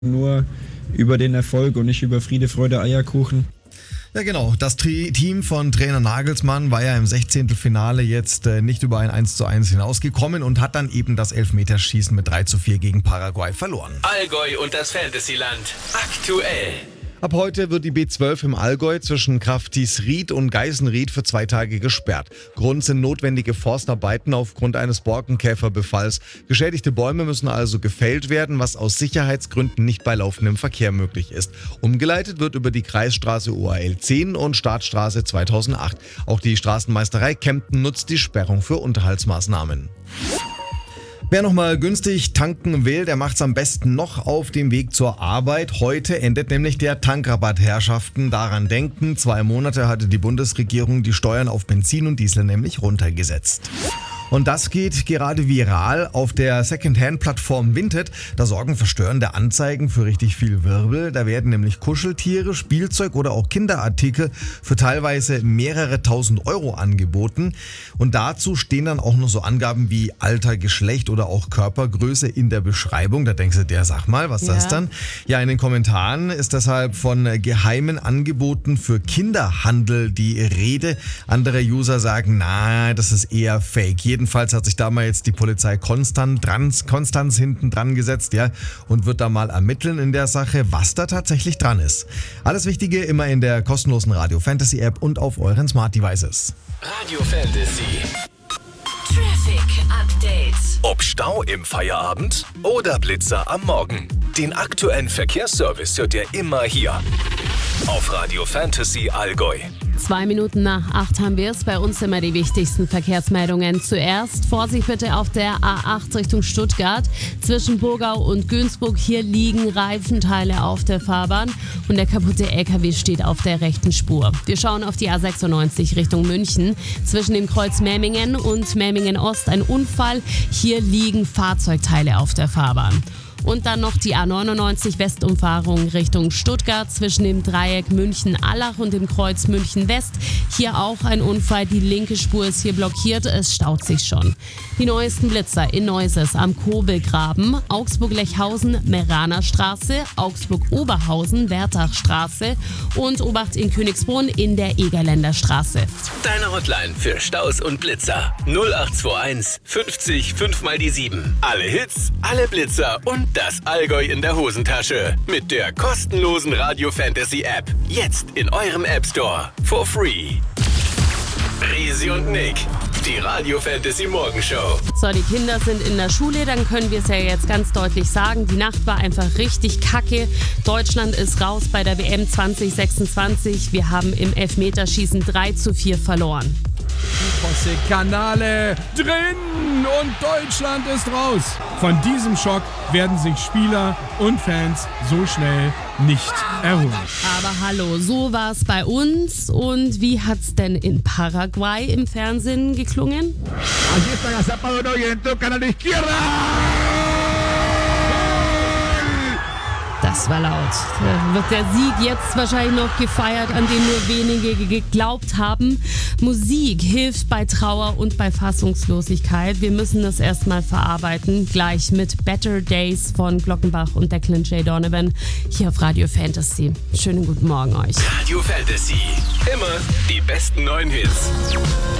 Nur über den Erfolg und nicht über Friede, Freude, Eierkuchen. Ja genau, das Team von Trainer Nagelsmann war ja im 16. jetzt nicht über ein 1:1 hinausgekommen und hat dann eben das Elfmeterschießen mit 3:4 gegen Paraguay verloren. Allgäu und das Fantasyland aktuell. Ab heute wird die B12 im Allgäu zwischen Kraftisried und Geisenried für 2 Tage gesperrt. Grund sind notwendige Forstarbeiten aufgrund eines Borkenkäferbefalls. Geschädigte Bäume müssen also gefällt werden, was aus Sicherheitsgründen nicht bei laufendem Verkehr möglich ist. Umgeleitet wird über die Kreisstraße OAL 10 und Startstraße 2008. Auch die Straßenmeisterei Kempten nutzt die Sperrung für Unterhaltsmaßnahmen. Wer nochmal günstig tanken will, der macht's am besten noch auf dem Weg zur Arbeit. Heute endet nämlich der Tankrabatt, Herrschaften. Daran denken, 2 Monate hatte die Bundesregierung die Steuern auf Benzin und Diesel nämlich runtergesetzt. Und das geht gerade viral auf der Secondhand-Plattform Vinted. Da sorgen verstörende Anzeigen für richtig viel Wirbel. Da werden nämlich Kuscheltiere, Spielzeug oder auch Kinderartikel für teilweise mehrere tausend Euro angeboten. Und dazu stehen dann auch noch so Angaben wie Alter, Geschlecht oder auch Körpergröße in der Beschreibung. Da denkst du, sag mal, was ist das dann? Ja, in den Kommentaren ist deshalb von geheimen Angeboten für Kinderhandel die Rede. Andere User sagen, na, das ist eher Fake. Jedenfalls hat sich da mal jetzt die Polizei Konstanz hinten dran gesetzt, ja, und wird da mal ermitteln in der Sache, was da tatsächlich dran ist. Alles Wichtige immer in der kostenlosen Radio Fantasy App und auf euren Smart Devices. Radio Fantasy. Traffic Update. Ob Stau im Feierabend oder Blitzer am Morgen. Den aktuellen Verkehrsservice hört ihr immer hier. Auf Radio Fantasy Allgäu. 2 Minuten nach 8 haben wir es. Bei uns immer die wichtigsten Verkehrsmeldungen. Zuerst Vorsicht bitte auf der A8 Richtung Stuttgart. Zwischen Burgau und Günzburg. Hier liegen Reifenteile auf der Fahrbahn und der kaputte LKW steht auf der rechten Spur. Wir schauen auf die A96 Richtung München. Zwischen dem Kreuz Memmingen und Memmingen Ost ein Unfall. Hier liegen Fahrzeugteile auf der Fahrbahn. Und dann noch die A99 Westumfahrung Richtung Stuttgart zwischen dem Dreieck München-Allach und dem Kreuz München-West. Hier auch ein Unfall, die linke Spur ist hier blockiert, es staut sich schon. Die neuesten Blitzer in Neuses am Kobelgraben, Augsburg-Lechhausen, Meraner Straße, Augsburg-Oberhausen, Wertachstraße und Obacht in Königsbrunn in der Egerländer Straße. Deine Hotline für Staus und Blitzer 0821 50 5 mal die 7. Alle Hits, alle Blitzer und das Allgäu in der Hosentasche. Mit der kostenlosen Radio Fantasy App. Jetzt in eurem App Store. For free. Risi und Nick. Die Radio Fantasy Morgenshow. So, die Kinder sind in der Schule, dann können wir es ja jetzt ganz deutlich sagen. Die Nacht war einfach richtig kacke. Deutschland ist raus bei der WM 2026. Wir haben im Elfmeterschießen 3:4 verloren. José Canale drin und Deutschland ist raus. Von diesem Schock werden sich Spieler und Fans so schnell nicht erholen. Aber hallo, so war es bei uns. Und wie hat's denn in Paraguay im Fernsehen geklungen? Allí está Gazapador y entró Canal Izquierda. Das war laut. Da wird der Sieg jetzt wahrscheinlich noch gefeiert, an den nur wenige geglaubt haben. Musik hilft bei Trauer und bei Fassungslosigkeit. Wir müssen das erstmal verarbeiten. Gleich mit Better Days von Glockenbach und Declan J. Donovan hier auf Radio Fantasy. Schönen guten Morgen euch. Radio Fantasy. Immer die besten neuen Hits.